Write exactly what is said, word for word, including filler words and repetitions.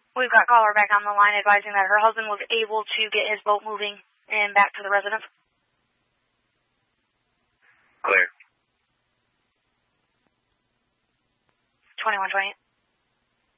We've got caller back on the line advising that her husband was able to get his boat moving and back to the residence. Clear. twenty-one twenty.